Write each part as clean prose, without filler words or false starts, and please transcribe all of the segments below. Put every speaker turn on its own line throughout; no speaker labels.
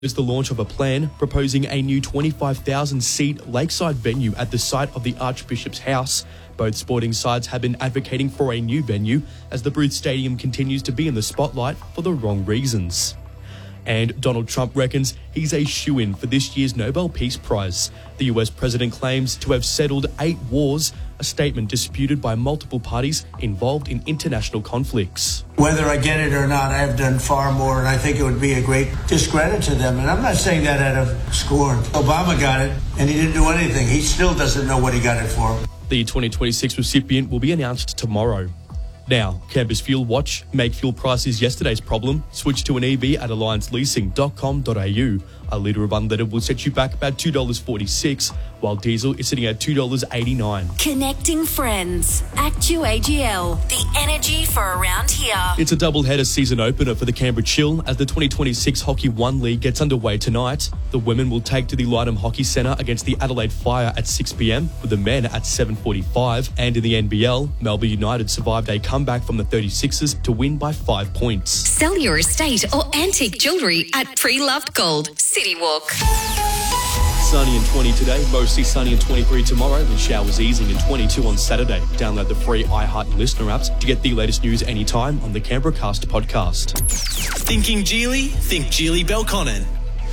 is the launch of a plan proposing a new 25,000-seat lakeside venue at the site of the Archbishop's House. Both sporting sides have been advocating for a new venue as the Booth Stadium continues to be in the spotlight for the wrong reasons. And Donald Trump reckons he's a shoo-in for this year's Nobel Peace Prize. The US president claims to have settled 8 wars, a statement disputed by multiple parties involved in international conflicts.
Whether I get it or not, I have done far more, and I think it would be a great discredit to them. And I'm not saying that out of scorn. Obama got it, and he didn't do anything. He still doesn't know what he got it for.
The 2026 recipient will be announced tomorrow. Now, Campus Fuel Watch. Make fuel prices yesterday's problem. Switch to an EV at allianceleasing.com.au. A litre of unleaded will set you back about $2.46, while diesel is sitting at $2.89.
Connecting friends. ActuAGL, the energy for around here.
It's a double-header season opener for the Canberra Chill as the 2026 Hockey 1 League gets underway tonight. The women will take to the Lyndon Hockey Centre against the Adelaide Fire at 6 p.m, with the men at 7:45. And in the NBL, Melbourne United survived a comeback from the 36ers to win by 5 points.
Sell your estate or antique jewellery at Pre-Loved Gold, City Walk.
Sunny and 20 today, mostly sunny and 23 tomorrow, with showers easing and 22 on Saturday. Download the free iHeart listener apps to get the latest news anytime on the Canberra Cast podcast.
Thinking Geely? Think Geely Belconnen.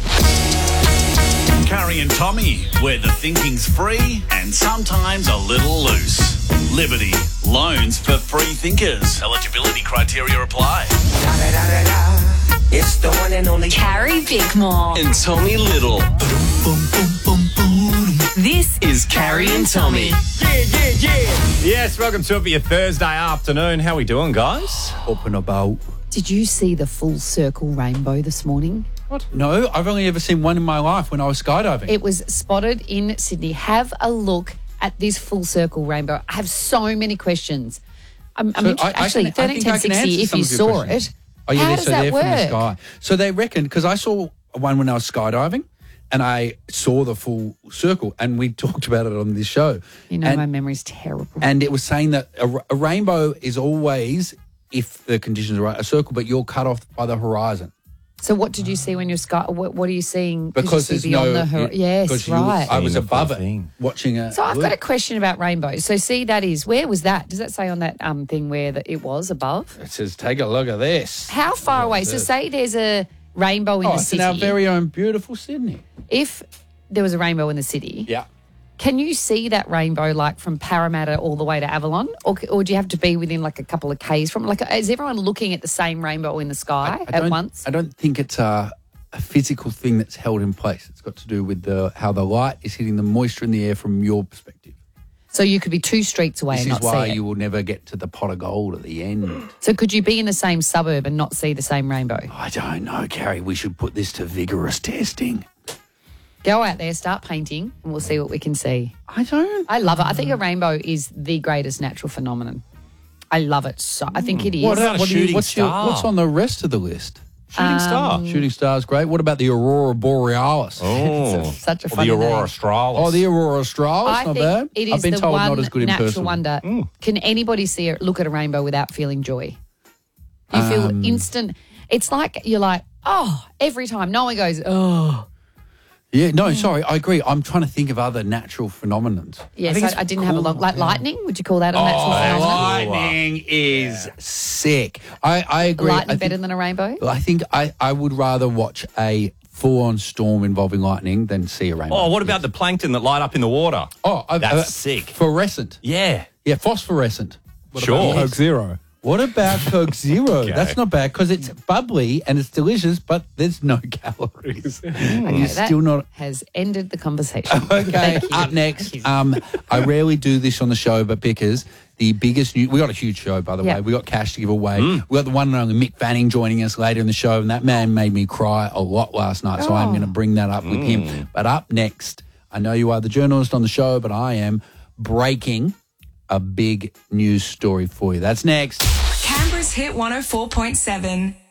Carrie and Tommy, where the thinking's free and sometimes a little loose. Liberty, loans for free thinkers. Eligibility criteria apply.
It's the one and only
Carrie Bickmore.
And Tommy Little.
This is Carrie and Tommy.
Yes, welcome to it for your Thursday afternoon. How we doing, guys?
Up and about.
Did you see the full circle rainbow this morning?
What? No, I've only ever seen one in my life when I was skydiving.
It was spotted in Sydney. Have a look at this full circle rainbow. I have so many questions. Actually, 131060, if you saw it.
Oh, yeah,
how does that work?
From the sky. So they reckon, because I saw one when I was skydiving, and I saw the full circle, and we talked about it on this show.
You know, my memory's terrible.
And it was saying that a rainbow is always, if the conditions are right, a circle, but you're cut off by the horizon.
So what did you see when you're what are you seeing?
Because there's
beyond the horizon? Yes, right.
I was above it watching it.
So I've got a question about rainbows. So see, that is, where was that? Does that say on that thing where it was above?
It says, take a look at this.
How far away? So say there's a rainbow in the city.
It's in our very own beautiful Sydney.
If there was a rainbow in the city,
yeah,
can you see that rainbow like from Parramatta all the way to Avalon, or do you have to be within like a couple of k's from? Like, is everyone looking at the same rainbow in the sky at once?
I don't think it's a physical thing that's held in place. It's got to do with how the light is hitting the moisture in the air from your perspective.
So you could be 2 streets away and not see it.
This is why you will never get to the pot of gold at the end.
So could you be in the same suburb and not see the same rainbow?
I don't know, Carrie. We should put this to vigorous testing.
Go out there, start painting, and we'll see what we can see.
I
love it. I think a rainbow is the greatest natural phenomenon. I love it so. I think it is.
What's on the rest of the list?
Shooting star.
Shooting star is great. What about the Aurora Borealis?
Oh,
such a fun
the
name.
Aurora Australis.
Oh, the Aurora Australis,
I
not
think
bad.
It is
I've been
the
told
one
not as good in
natural
person.
wonder. Can anybody look at a rainbow without feeling joy? You feel instant. It's like you're like, oh, every time. No one goes, oh.
Yeah, no, sorry, I agree. I'm trying to think of other natural phenomenons.
Yes, I didn't have a long... Like lightning, would you call that a natural phenomenon?
Lightning is sick. I agree.
Lightning better than a rainbow?
I think I would rather watch a full-on storm involving lightning than see a rainbow.
Oh, what about the plankton that light up in the water?
Oh,
that's sick.
Fluorescent.
Yeah.
Yeah, phosphorescent.
Sure.
Coke Zero.
What about Coke Zero?
Okay.
That's not bad because it's bubbly and it's delicious, but there's no calories.
Okay, that has ended the conversation.
Okay, up next. I rarely do this on the show, but because the biggest news, we got a huge show, by the way. We got cash to give away. We got the one and only Mick Fanning joining us later in the show, and that man made me cry a lot last night, so I'm going to bring that up with him. But up next, I know you are the journalist on the show, but I am breaking a big news story for you. That's next.
Canberra's Hit 104.7.